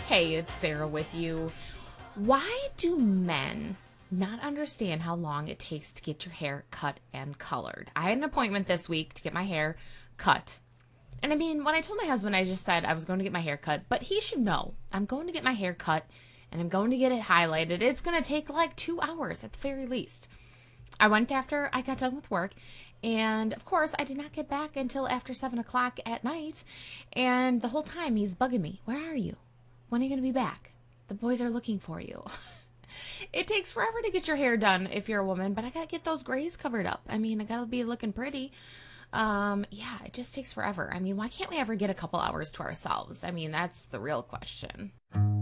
Hey, it's Sarah with you. Why do men not understand how long it takes to get your hair cut and colored? I had an appointment this week to get my hair cut. And I mean, when I told my husband, I just said I was going to get my hair cut, but he should know I'm going to get my hair cut and I'm going to get it highlighted. It's going to take like 2 hours at the very least. I went after I got done with work, and of course I did not get back until after 7 o'clock at night, and the whole time he's bugging me. Where are you? When are you going to be back? The boys are looking for you. It takes forever to get your hair done if you're a woman, but I got to get those grays covered up. I mean, I got to be looking pretty. Yeah, it just takes forever. I mean, why can't we ever get a couple hours to ourselves? I mean, that's the real question.